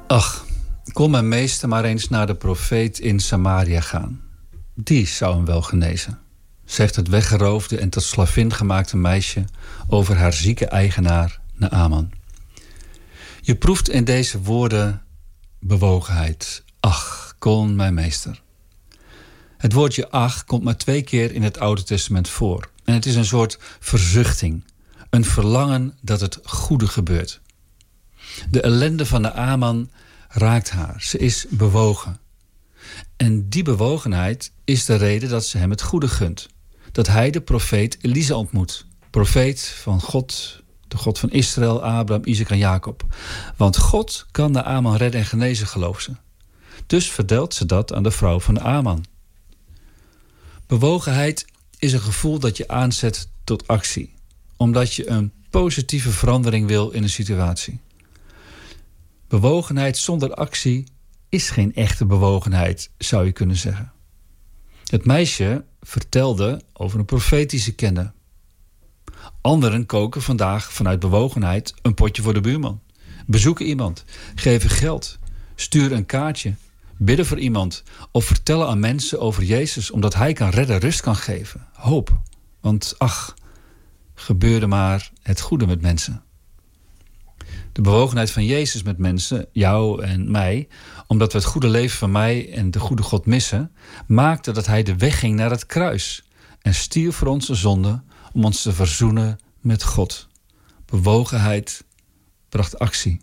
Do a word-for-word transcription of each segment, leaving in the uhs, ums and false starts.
Ach, kon mijn meester maar eens naar de profeet in Samaria gaan. Die zou hem wel genezen, zegt het weggeroofde en tot slavin gemaakte meisje over haar zieke eigenaar Naaman. Je proeft in deze woorden bewogenheid. Ach, kon mijn meester. Het woordje ach komt maar twee keer in het Oude Testament voor. En het is een soort verzuchting. Een verlangen dat het goede gebeurt. De ellende van Naaman raakt haar. Ze is bewogen. En die bewogenheid is de reden dat ze hem het goede gunt. Dat hij de profeet Elisa ontmoet. Profeet van God, de God van Israël, Abraham, Isaac en Jacob. Want God kan Naaman redden en genezen, gelooft ze. Dus vertelt ze dat aan de vrouw van Naaman. Bewogenheid is een gevoel dat je aanzet tot actie. Omdat je een positieve verandering wil in een situatie. Bewogenheid zonder actie is geen echte bewogenheid, zou je kunnen zeggen. Het meisje vertelde over een profeet die ze kende. Anderen koken vandaag vanuit bewogenheid een potje voor de buurman. Bezoeken iemand, geven geld, sturen een kaartje, bidden voor iemand of vertellen aan mensen over Jezus omdat hij kan redden, rust kan geven, hoop. Want ach, gebeurde maar het goede met mensen. De bewogenheid van Jezus met mensen, jou en mij, omdat we het goede leven van mij en de goede God missen, maakte dat hij de weg ging naar het kruis en stierf voor onze zonde om ons te verzoenen met God. Bewogenheid bracht actie.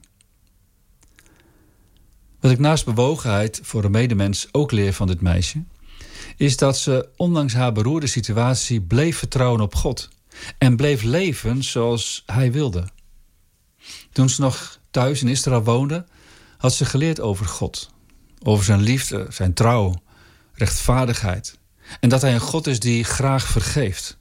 Wat ik naast bewogenheid voor een medemens ook leer van dit meisje, is dat ze ondanks haar beroerde situatie bleef vertrouwen op God en bleef leven zoals hij wilde. Toen ze nog thuis in Israël woonde, had ze geleerd over God. Over zijn liefde, zijn trouw, rechtvaardigheid. En dat hij een God is die graag vergeeft.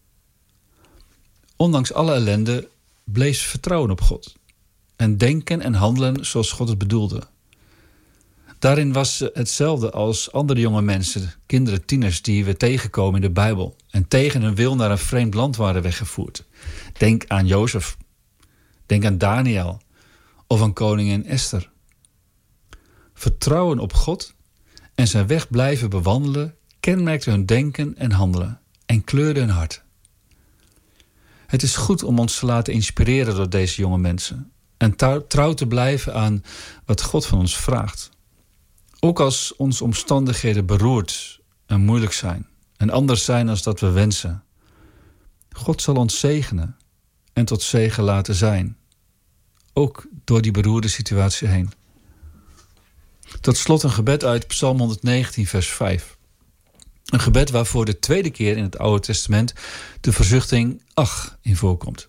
Ondanks alle ellende bleef ze vertrouwen op God. En denken en handelen zoals God het bedoelde. Daarin was ze hetzelfde als andere jonge mensen, kinderen, tieners die we tegenkomen in de Bijbel. En tegen hun wil naar een vreemd land waren weggevoerd. Denk aan Jozef. Denk aan Daniel of aan koningin Esther. Vertrouwen op God en zijn weg blijven bewandelen kenmerkte hun denken en handelen en kleurde hun hart. Het is goed om ons te laten inspireren door deze jonge mensen en trouw te blijven aan wat God van ons vraagt. Ook als onze omstandigheden beroerd en moeilijk zijn en anders zijn dan dat we wensen. God zal ons zegenen en tot zegen laten zijn. Ook door die beroerde situatie heen. Tot slot een gebed uit Psalm honderdnegentien vers vijf. Een gebed waarvoor de tweede keer in het Oude Testament de verzuchting ach in voorkomt.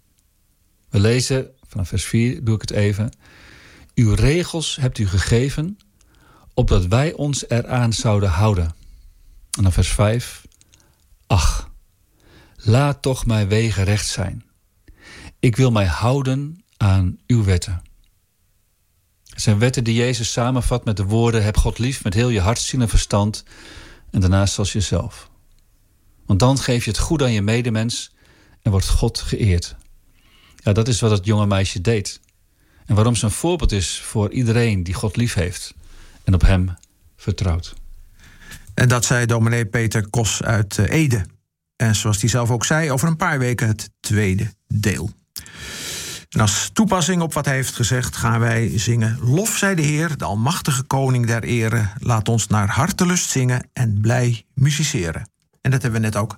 We lezen, vanaf vers vier doe ik het even. Uw regels hebt u gegeven, opdat wij ons eraan zouden houden. En dan vers vijf. Ach, laat toch mijn wegen recht zijn. Ik wil mij houden aan uw wetten. Het zijn wetten die Jezus samenvat met de woorden: heb God lief met heel je hart, ziel en verstand en daarnaast als jezelf. Want dan geef je het goed aan je medemens en wordt God geëerd. Ja, dat is wat het jonge meisje deed. En waarom ze een voorbeeld is voor iedereen die God lief heeft en op hem vertrouwt. En dat zei dominee Peter Kos uit Ede. En zoals hij zelf ook zei, over een paar weken het tweede deel. En als toepassing op wat hij heeft gezegd gaan wij zingen: Lof zij de Heer, de almachtige koning der ere. Laat ons naar hartelust zingen en blij musiceren. En dat hebben we net ook